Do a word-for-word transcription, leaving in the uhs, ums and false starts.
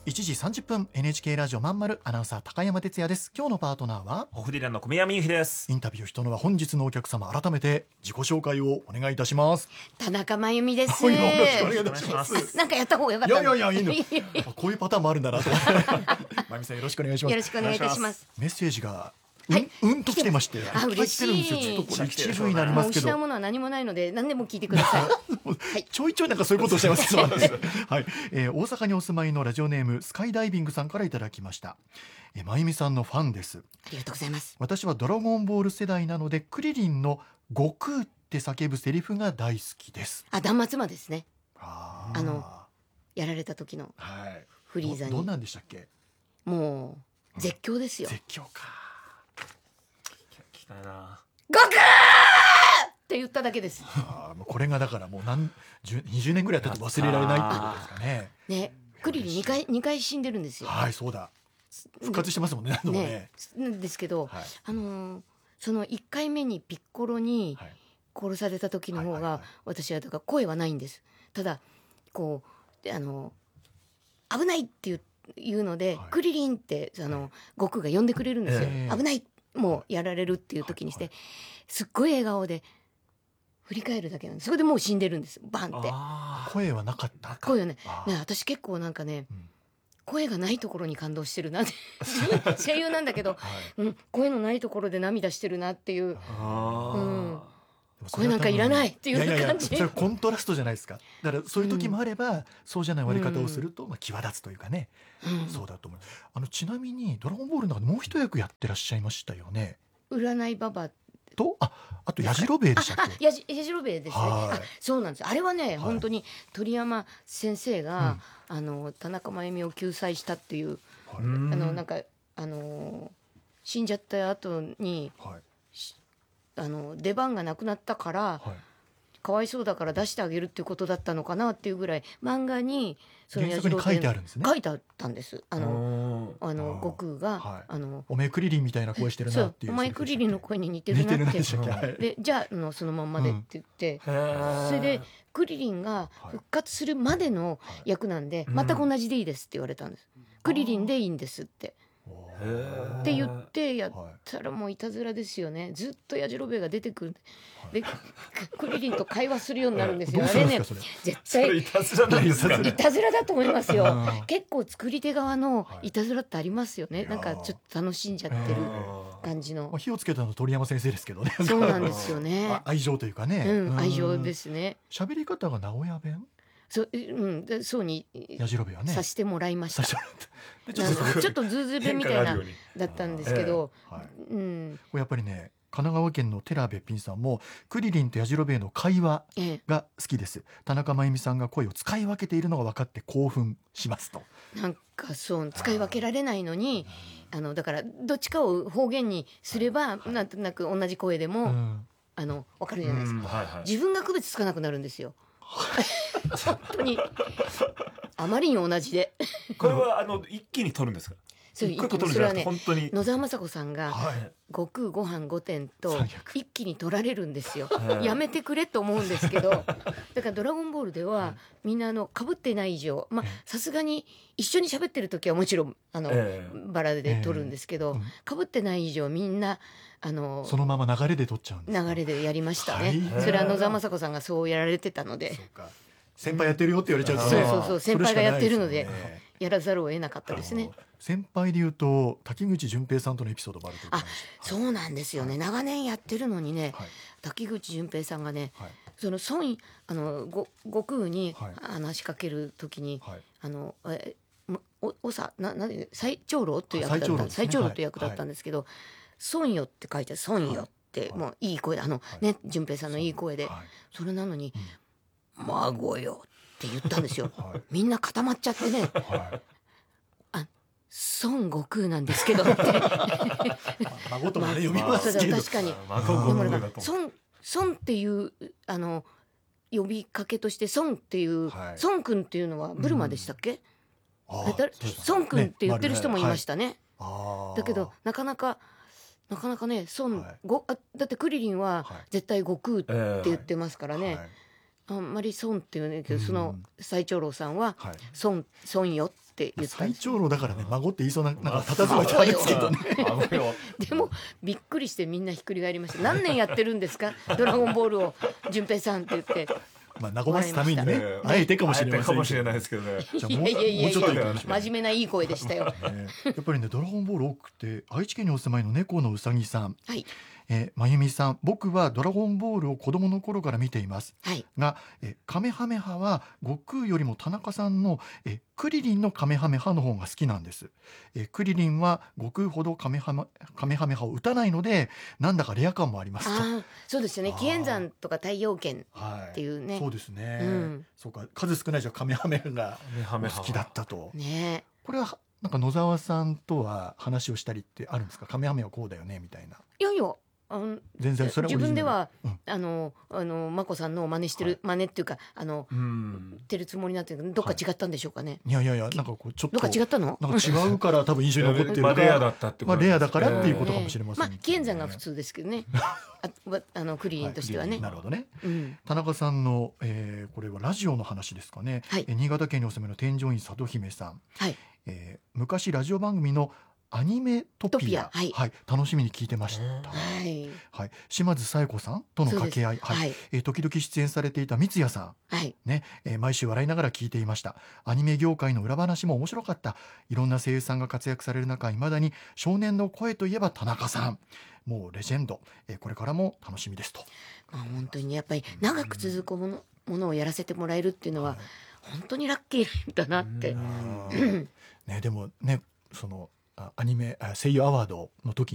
いちじさんじゅっぷん エヌエイチケー ラジオまんまるアナウンサー高山哲也です。今日のパートナーはホフディランの小宮山由紀です。 インタビューをしたのは本日のお客様、改めて自己紹介をお願いいたします。 田中真由美です。 よろしくお願いいたします。 なんかやった方がよかった。 いやいやいやいいのこういうパターンもあるんだなと真由美さんよろしくお願いします。 よろしくお願いいたします。 メッセージがはい、 うん、うんと来てまして、 あ、嬉しい。 ちょっとこれ一部になりますけど、 失うものは何もないので何でも聞いてください。 はい、ちょいちょいなんかそういうことをおっしゃいますそうなんです、はいえー、大阪にお住まいのラジオネームスカイダイビングさんからいただきました。えー、真由美さんのファンです。 ありがとうございます。 私はドラゴンボール世代なのでクリリンの悟空って叫ぶセリフが大好きです。 あ、断末魔ですね。 ああのやられた時のフリーザに、 どんなんでしたっけ。 もう絶叫ですよ。 絶叫か。 悟空って言っただけです。 あ、もうこれがだからもう何にじゅうねんぐらい経って忘れられないってことですかね。 ね、クリリンにかいにかい死んでるんですよ。 はい、そうだ。復活してますもんね。何度もね。 ねですけど、 はい、 あのー、そのいっかいめにピッコロに殺された時の方が私はだから声はないんです。ただこうあの危ないっていういうので、はい、クリリンってあの悟空が呼んでくれるんですよ。えー、危ない。もうやられるっていう時にして、すっごい笑顔で振り返るだけなんです。それでもう死んでるんです。バンって。 声はなかった。 声はね、ね、私結構なんかね、うん、声がないところに感動してるなって声優なんだけど、はい、うん、声のないところで涙してるなっていう、うん、声なんかいらないっていう感じ。いやいやいや、 それはコントラストじゃないですか。だからそういう時もあれば、うん、そうじゃない終わり方をすると、まあ、際立つというかね、うん、そうだと思う。あのちなみにドラゴンボールの中でもう一役やってらっしゃいましたよね。 占いババと、あ、あとやじろべえでしたっけ。 やじやじろべえですね。あ、そうなんです。あれはね、はい、本当に鳥山先生が、うん、あの田中真由美を救済したっていう、はい、あのなんかあの死んじゃった後に、はい、あの出番がなくなったから、はい、かわいそうだから出してあげるっていうことだったのかなっていうぐらい漫画にそのやじろべえ書いてあるんですね。 書いてあったんです。あのあの悟空が、はい、あのおめえクリリンみたいな声してるなっていう。 お前クリリンの声に似てるなって。でじゃあのそのまんまでって言って、うん、それでクリリンが復活するまでの役なんで、はい、全く同じでいいですって言われたんです。うん、クリリンでいいんですって。って言ってやったらもういたずらですよね。ずっとやじろべえが出てくるでクリリンと会話するようになるんですよ。あれね、絶対いたずらなんですかね。いたずらだと思いますよ。結構作り手側のいたずらってありますよね。なんかちょっと楽しんじゃってる感じの。 火をつけたの鳥山先生ですけどね。 そうなんですよね。 愛情というかね、 うん、愛情ですね。 喋り方が名古屋弁。 そ、うん、そうにやじろべえはねさせてもらいました。ちょっとズーズー弁みたいなだったんですけど、 えーはい、うん、やっぱりね、神奈川県の寺べっぴんさんもクリリンとやじろべえの会話が好きです、えー、田中真由美さんが声を使い分けているのが分かって興奮しますと。 なんかそう使い分けられないのに、あのだからどっちかを方言にすれば、はい、なんとなく同じ声でも、うん、あの分かるじゃないですか、はいはい、自分が区別つかなくなるんですよ本当にあまりに同じでこれはあの一気に取るんですか。 それはね、野沢雅子さんが悟空ご飯ごてんと一気に取られるんですよ。やめてくれと思うんですけど、だからドラゴンボールではみんなあの被ってない以上、まあさすがに一緒に喋ってる時はもちろんあのバラで取るんですけど、被ってない以上みんなあのそのまま流れで取っちゃうんですか。 流れでやりましたね。それは野沢雅子さんがそうやられてたので。 先輩やってるよって言われちゃうと、 ね、そうそうそう、先輩がやってるのでやらざるを得なかったですね。 先輩で言うと滝口純平さんとのエピソードもあるということあ、そうなんですよね、はい、長年やってるのにね、はい、滝口純平さんがね、はい、その孫あのご悟空に話しかける時に、はい、あのえおおさなな最長老という役だった最長老という役だったんですけど、孫よって書いて孫よって、はい、もういい声であの、はい、ね純平さんのいい声で、はい、それなのに、うん、孫よって言ったんですよ、はい、みんな固まっちゃってね、はい、あ孫悟空なんですけどって孫ともね読みますけど、 確かにでも孫孫っていうあの呼びかけとして孫っていう、はい、孫くんっていうのはブルマでしたっけ、うん、孫くんって言ってる人もいましたね、ね、はい、だけどなかなかなかなかね孫、はい、ごあだってクリリンは絶対悟空って言ってますからね、はいはい、 あんまり孫って言うんだけど、その最長老さんは孫、孫よって言ったんです。 最長老だからね、孫って言いそうな、なんか佇まいてあるんですけどね。 でもびっくりしてみんなひっくり返りました。何年やってるんですかドラゴンボールを、順平さんって言って。 まあ和ますためにね、あえてかもしれません。 かもしれないですけどね。 いやいやいやいや、真面目ないい声でしたよ。 やっぱりね、ドラゴンボール多くて、愛知県にお住まいの猫のうさぎさん。 はい。 えー、まゆみさん、僕はドラゴンボールを子供の頃から見ています、はい、が、えカメハメハは悟空よりも田中さんのえクリリンのカメハメハの方が好きなんです。えクリリンは悟空ほどカメハメカメハメハを打たないので、なんだかレア感もありますと。 あ、そうですよね。紀元山とか太陽剣っていうね、 はい、そうですね、 うん、 そうか、数少ないじゃカメハメハが好きだったと。 ね、 これはなんか野沢さんとは話をしたりってあるんですか？カメハメはこうだよねみたいな。 いやいや、あの全然それ自分では、うん、あのあの眞子さんの真似してる、はい、真似っていうか、あのてるつもりになってるけど、どっか違ったんでしょうかね。 はい、いやいやいや、なんかこうちょっとどっか違ったの？ なんか違うから多分印象に残ってるかレアだったってこと、 まあ、レアだからっていうことかもしれません、 えーまあ、紀元山が普通ですけどね。あ, あのクリリンとしてはね、はい、 なるほどね、 うん、 田中さんの、えー、これはラジオの話ですかね、はい、え新潟県にお住まいの添乗員佐渡姫さん、はい、えー、昔ラジオ番組のアニメトピア、はいはい、楽しみに聞いてました、はいはい、島津紗友子さんとの掛け合い、はいはい、えー、時々出演されていた三谷さん、はいね、えー、毎週笑いながら聞いていました。アニメ業界の裏話も面白かった。いろんな声優さんが活躍される中、いまだに少年の声といえば田中さん、もうレジェンド、えー、これからも楽しみですと。 まあ、本当にやっぱり長く続くもの、ものをやらせてもらえるっていうのは、はい、本当にラッキーだなって、 ね、でもね、そのアニメ声優アワードの時